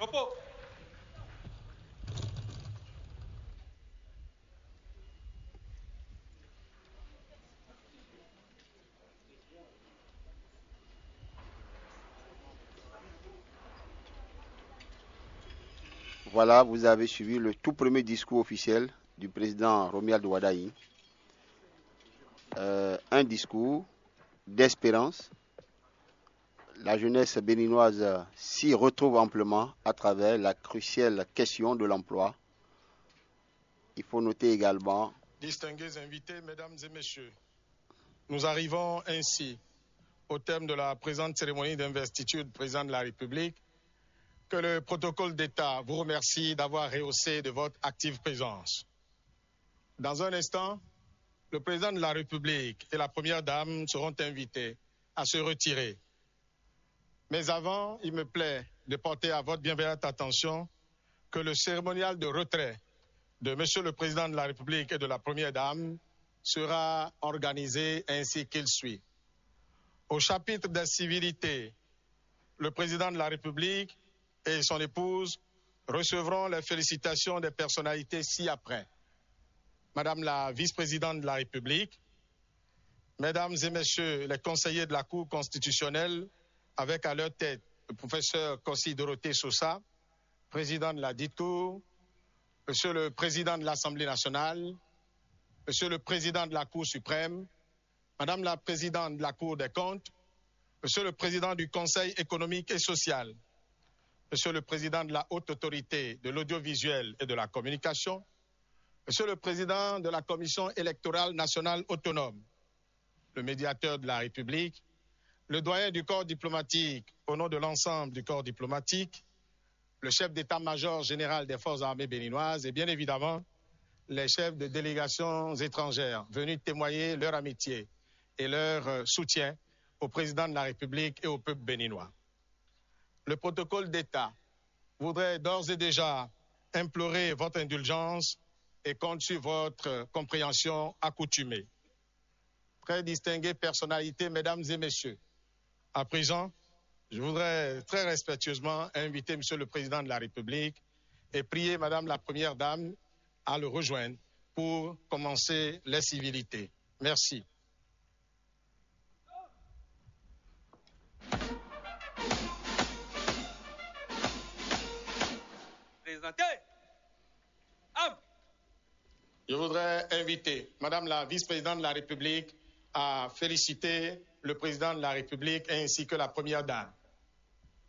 Popo. Voilà, vous avez suivi le tout premier discours officiel du président Romuald Wadaï. Un discours d'espérance. La jeunesse béninoise s'y retrouve amplement à travers la cruciale question de l'emploi. Il faut noter également... Distingués invités, mesdames et messieurs, nous arrivons ainsi au terme de la présente cérémonie d'investiture du président de la République, que le protocole d'État vous remercie d'avoir rehaussé de votre active présence. Dans un instant, le président de la République et la première dame seront invités à se retirer. Mais avant, il me plaît de porter à votre bienveillante attention que le cérémonial de retrait de Monsieur le Président de la République et de la Première Dame sera organisé ainsi qu'il suit. Au chapitre des civilités, le Président de la République et son épouse recevront les félicitations des personnalités ci-après. Madame la vice-présidente de la République, Mesdames et Messieurs les conseillers de la Cour constitutionnelle, avec à leur tête le professeur Kossi Dorothée Sosa, président de la dite Cour, Monsieur le Président de l'Assemblée nationale, Monsieur le Président de la Cour suprême, Madame la Présidente de la Cour des comptes, Monsieur le Président du Conseil économique et social, Monsieur le Président de la Haute Autorité de l'audiovisuel et de la communication, Monsieur le Président de la Commission électorale nationale autonome, le médiateur de la République, le doyen du corps diplomatique au nom de l'ensemble du corps diplomatique, le chef d'état-major général des forces armées béninoises et bien évidemment les chefs de délégations étrangères venus témoigner leur amitié et leur soutien au président de la République et au peuple béninois. Le protocole d'État voudrait d'ores et déjà implorer votre indulgence et compte sur votre compréhension accoutumée. Très distinguées personnalités, mesdames et messieurs, à présent, je voudrais très respectueusement inviter Monsieur le Président de la République et prier Madame la Première Dame à le rejoindre pour commencer les civilités. Merci. Présenté. Je voudrais inviter Madame la vice-présidente de la République à féliciter le président de la République ainsi que la Première Dame.